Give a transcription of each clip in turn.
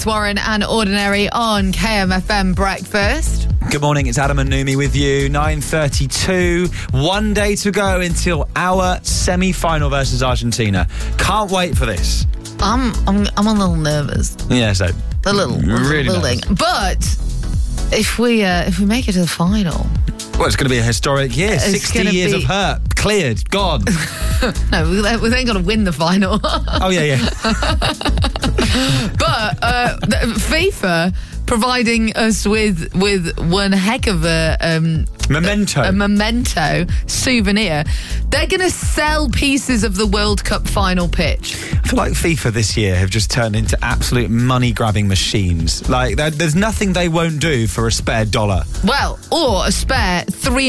Alex Warren and Ordinary on KMFM Breakfast. Good morning, it's Adam and Numi with you. 9:32. 1 day to go until our semi-final versus Argentina. Can't wait for this. I'm a little nervous. Yeah, so A little really thing. But if we make it to the final, well, it's going to be a historic year. 60 years of hurt, cleared, gone. No, we ain't going to win the final. Oh yeah. But FIFA providing us with one heck of a memento souvenir. They're going to sell pieces of the World Cup final pitch. I feel like FIFA this year have just turned into absolute money-grabbing machines. Like, there's nothing they won't do for a spare dollar. Well, or a spare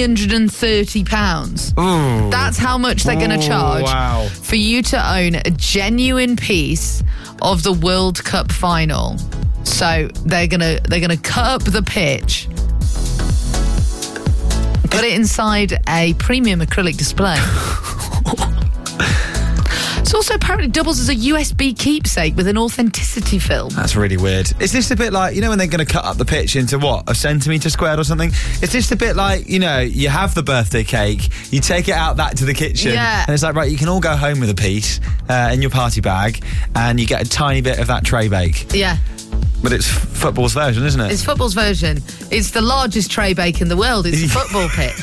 £330. Ooh. That's how much they're going to charge for you to own a genuine piece of the World Cup final. So they're gonna cut up the pitch, put it inside a premium acrylic display. It also apparently doubles as a USB keepsake with an authenticity film. That's really weird. Is this a bit like, when they're going to cut up the pitch into what, a centimetre squared or something? Is this a bit like, you have the birthday cake, you take it out back to the kitchen, and it's like, right, you can all go home with a piece in your party bag, and you get a tiny bit of that tray bake. Yeah. But it's football's version, isn't it? It's football's version. It's the largest tray bake in the world. It's a football pitch.